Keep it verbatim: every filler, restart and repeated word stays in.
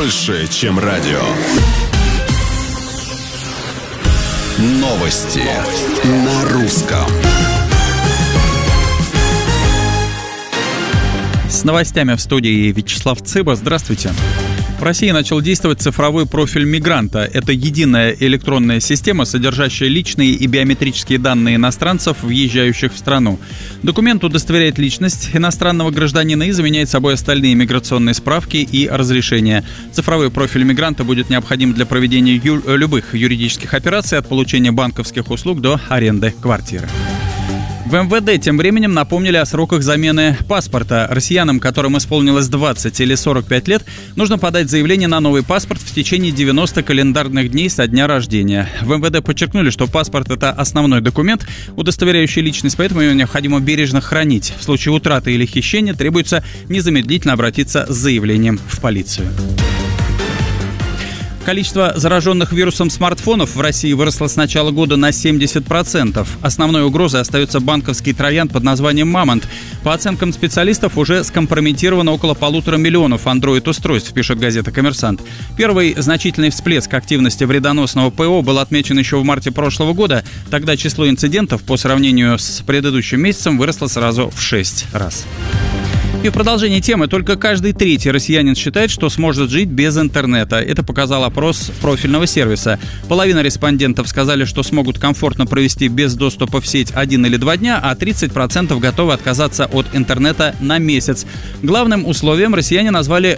больше, чем радио. Новости на русском. С новостями в студии Вячеслав Цыба. Здравствуйте. В России начал действовать цифровой профиль мигранта. Это единая электронная система, содержащая личные и биометрические данные иностранцев, въезжающих в страну. Документ удостоверяет личность иностранного гражданина и заменяет собой остальные миграционные справки и разрешения. Цифровой профиль мигранта будет необходим для проведения ю- любых юридических операций, от получения банковских услуг до аренды квартиры. В эм вэ дэ тем временем напомнили о сроках замены паспорта. Россиянам, которым исполнилось двадцать или сорок пять лет, нужно подать заявление на новый паспорт в течение девяноста календарных дней со дня рождения. В эм вэ дэ подчеркнули, что паспорт – это основной документ, удостоверяющий личность, поэтому его необходимо бережно хранить. В случае утраты или хищения требуется незамедлительно обратиться с заявлением в полицию. Количество зараженных вирусом смартфонов в России выросло с начала года на семьдесят процентов. Основной угрозой остается банковский троян под названием «Мамонт». По оценкам специалистов, уже скомпрометировано около полутора миллионов андроид-устройств, пишет газета «Коммерсант». Первый значительный всплеск активности вредоносного ПО был отмечен еще в марте прошлого года. Тогда число инцидентов по сравнению с предыдущим месяцем выросло сразу в шесть раз. И в продолжении темы, только каждый третий россиянин считает, что сможет жить без интернета. Это показал опрос профильного сервиса. Половина респондентов сказали, что смогут комфортно провести без доступа в сеть один или два дня, а тридцать процентов готовы отказаться от интернета на месяц. Главным условием россияне назвали